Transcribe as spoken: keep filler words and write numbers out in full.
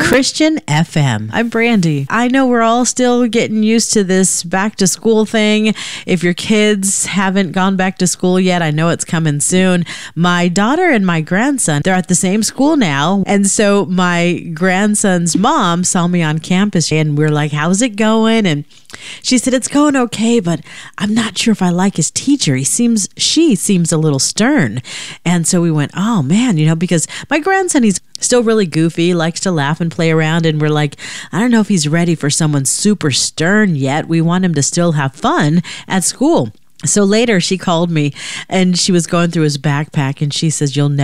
Christian F M. I'm Brandy. I know we're all still getting used to this back to school thing. If your kids haven't gone back to school yet, I know it's coming soon. My daughter and my grandson, they're at the same school now. And so my grandson's mom saw me on campus and we're like, how's it going? And she said, it's going okay, but I'm not sure if I like his teacher. He seems, she seems a little stern. And so we went, oh man, you know, because my grandson, he's still really goofy, likes to laugh and play around. And we're like, I don't know if he's ready for someone super stern yet. We want him to still have fun at school. So later she called me and she was going through his backpack and she says, you'll never